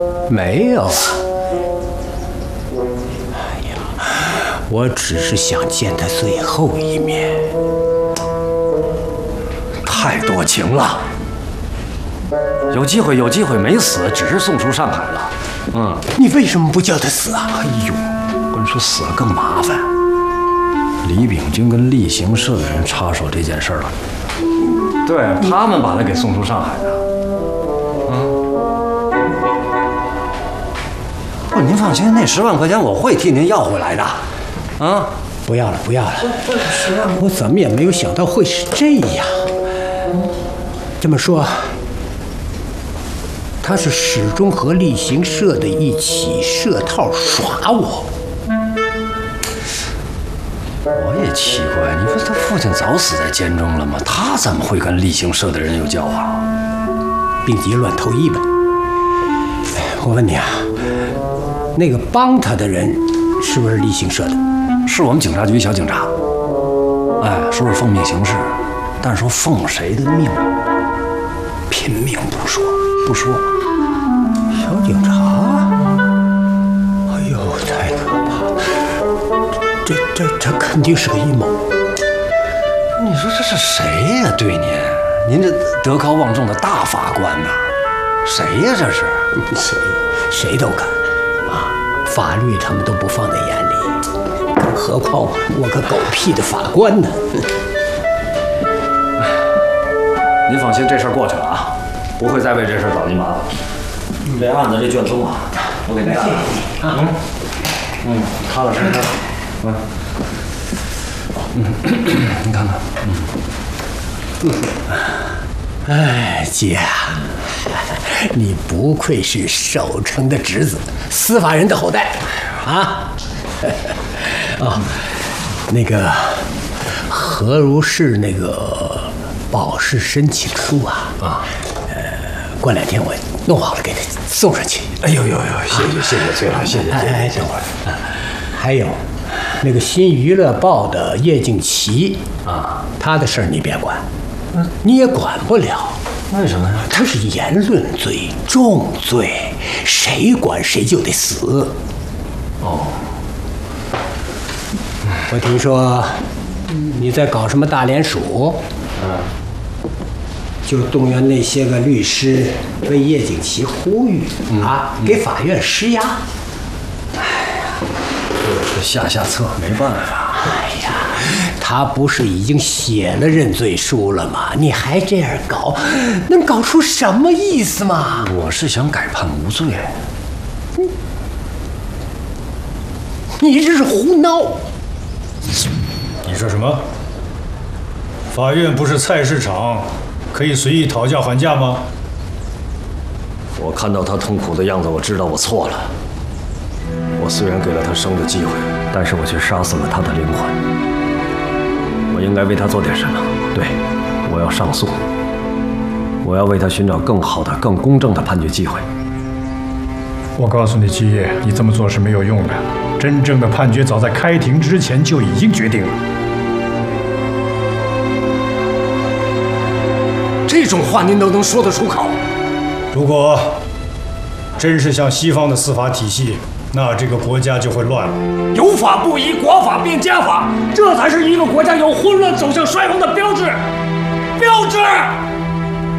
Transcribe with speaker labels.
Speaker 1: 没有。哎呀，我只是想见他最后一面。
Speaker 2: 太多情了。有机会，没死，只是送出上海了。
Speaker 1: 你为什么不叫他死啊？
Speaker 2: 哎呦，我跟你说，死了更麻烦。李秉钧跟厉行社的人插手这件事了，对他们把他给送出上海的。不，您放心，那10万块钱我会替您要回来的。
Speaker 1: 不要了，我怎么也没有想到会是这样。这么说，他是始终和厉行社的一起设套耍我。
Speaker 2: 我也奇怪，你说他父亲早死在监中了吗？他怎么会跟厉行社的人有交往？
Speaker 1: 病急乱投医呗。我问你啊，那个帮他的人是不是厉行社的？
Speaker 2: 是我们警察局小警察。说是奉命行事，但是说奉谁的命，拼命不说。
Speaker 1: 小警察？哎呦，太可怕了！这肯定是个阴谋。
Speaker 2: 你说这是谁呀？对您这德高望重的大法官呐，谁呀？这是
Speaker 1: 谁都敢啊！法律他们都不放在眼里，更何况我个狗屁的法官呢？
Speaker 2: 您放心，这事儿过去了啊，不会再为这事儿找您麻烦。这案子这卷宗啊，我给您看了。踏踏实实。你看看。
Speaker 1: 哎，姐，你不愧是守城的侄子，司法人的后代啊！那个何如是那个保释申请书啊，过2天我弄好了给他送上去。
Speaker 2: 哎呦，谢谢崔老，谢谢。
Speaker 1: 等会儿，还有那个新娱乐报的叶敬奇啊，他的事儿你别管，你也管不了。
Speaker 2: 为什么呀？
Speaker 1: 他是言论罪，重罪，谁管谁就得死。我听说你在搞什么大联署，就动员那些个律师为叶景琦呼吁给法院施压。
Speaker 2: 下策，没办法。
Speaker 1: 哎呀，他不是已经写了认罪书了吗？你还这样搞，能搞出什么意思吗？
Speaker 2: 我是想改判无罪。
Speaker 1: 你这是胡闹！
Speaker 3: 你说什么？法院不是菜市场，可以随意讨价还价吗？
Speaker 2: 我看到他痛苦的样子，我知道我错了。我虽然给了他生的机会，但是我却杀死了他的灵魂。我应该为他做点什么？对，我要上诉。我要为他寻找更好的、更公正的判决机会。
Speaker 3: 我告诉你，基业，你这么做是没有用的。真正的判决早在开庭之前就已经决定了。
Speaker 2: 这种话您都能说得出口？
Speaker 3: 如果真是像西方的司法体系，那这个国家就会乱了。
Speaker 2: 有法不依，国法变家法，这才是一个国家由混乱走向衰亡的标志。